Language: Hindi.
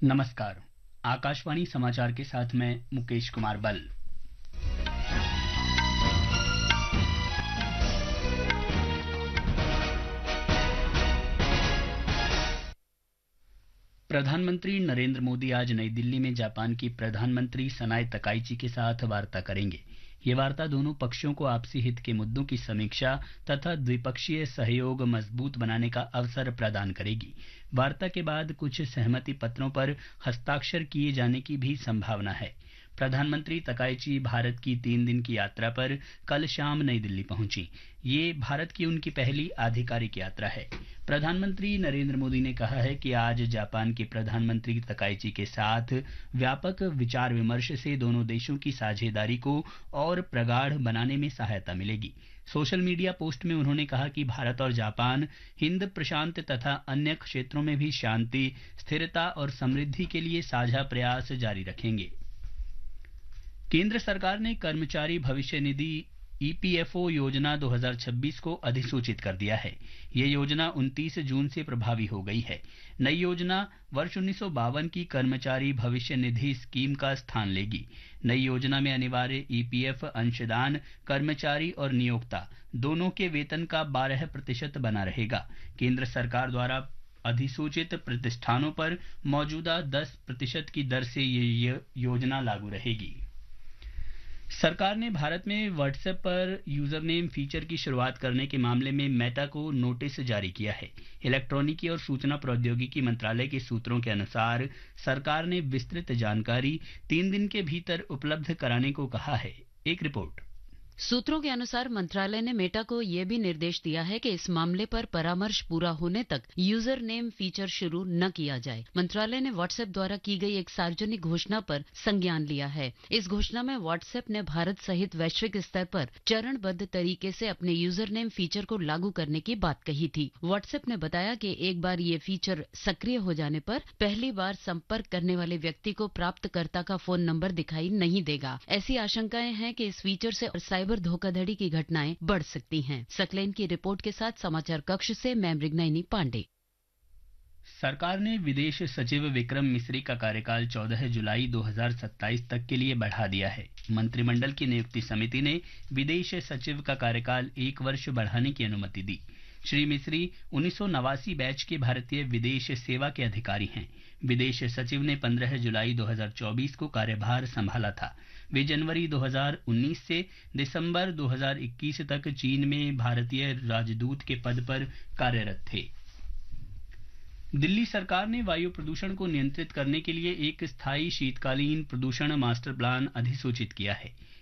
नमस्कार। आकाशवाणी समाचार के साथ मैं मुकेश कुमार बल। प्रधानमंत्री नरेंद्र मोदी आज नई दिल्ली में जापान की प्रधानमंत्री सनाए तकाइची के साथ वार्ता करेंगे। ये वार्ता दोनों पक्षों को आपसी हित के मुद्दों की समीक्षा तथा द्विपक्षीय सहयोग मजबूत बनाने का अवसर प्रदान करेगी। वार्ता के बाद कुछ सहमति पत्रों पर हस्ताक्षर किए जाने की भी संभावना है। प्रधानमंत्री तकाइची भारत की 3 दिन की यात्रा पर कल शाम नई दिल्ली पहुंची। ये भारत की उनकी पहली आधिकारिक यात्रा है। प्रधानमंत्री नरेंद्र मोदी ने कहा है कि आज जापान के प्रधानमंत्री तकाइची के साथ व्यापक विचार विमर्श से दोनों देशों की साझेदारी को और प्रगाढ़ बनाने में सहायता मिलेगी। सोशल मीडिया पोस्ट में उन्होंने कहा कि भारत और जापान हिंद प्रशांत तथा अन्य क्षेत्रों में भी शांति, स्थिरता और समृद्धि के लिए साझा प्रयास जारी रखेंगे। केंद्र सरकार ने कर्मचारी भविष्य निधि ईपीएफओ योजना 2026 को अधिसूचित कर दिया है। ये योजना 29 जून से प्रभावी हो गई है। नई योजना वर्ष 1952 की कर्मचारी भविष्य निधि स्कीम का स्थान लेगी। नई योजना में अनिवार्य ईपीएफ अंशदान कर्मचारी और नियोक्ता दोनों के वेतन का 12% बना रहेगा। केंद्र सरकार द्वारा अधिसूचित प्रतिष्ठानों पर मौजूदा 10% की दर से ये योजना लागू रहेगी। सरकार ने भारत में व्हाट्सएप पर यूजरनेम फीचर की शुरुआत करने के मामले में मेटा को नोटिस जारी किया है। इलेक्ट्रॉनिकी और सूचना प्रौद्योगिकी मंत्रालय के सूत्रों के अनुसार सरकार ने विस्तृत जानकारी 3 दिन के भीतर उपलब्ध कराने को कहा है। एक रिपोर्ट। सूत्रों के अनुसार मंत्रालय ने मेटा को यह भी निर्देश दिया है कि इस मामले पर परामर्श पूरा होने तक यूजर नेम फीचर शुरू न किया जाए। मंत्रालय ने व्हाट्सएप द्वारा की गई एक सार्वजनिक घोषणा पर संज्ञान लिया है। इस घोषणा में व्हाट्सएप ने भारत सहित वैश्विक स्तर पर चरणबद्ध तरीके से अपने यूजर नेम फीचर को लागू करने की बात कही थी। व्हाट्सएप ने बताया कि एक बार ये फीचर सक्रिय हो जाने पर पहली बार संपर्क करने वाले व्यक्ति को प्राप्तकर्ता का फोन नंबर दिखाई नहीं देगा। ऐसी आशंकाएं हैं कि इस फीचर से साइबर धोखाधड़ी की घटनाएं बढ़ सकती हैं। सकलेन की रिपोर्ट के साथ समाचार कक्ष से मैं मृगनयनी पांडे। सरकार ने विदेश सचिव विक्रम मिस्री का कार्यकाल 14 जुलाई 2027 तक के लिए बढ़ा दिया है। मंत्रिमंडल की नियुक्ति समिति ने विदेश सचिव का कार्यकाल 1 वर्ष बढ़ाने की अनुमति दी। श्री मिस्री 1989 बैच के भारतीय विदेश सेवा के अधिकारी हैं। विदेश सचिव ने 15 जुलाई 2024 को कार्यभार संभाला था। वे जनवरी 2019 से दिसंबर 2021 तक चीन में भारतीय राजदूत के पद पर कार्यरत थे। दिल्ली सरकार ने वायु प्रदूषण को नियंत्रित करने के लिए एक स्थायी शीतकालीन प्रदूषण मास्टर प्लान अधिसूचित किया है।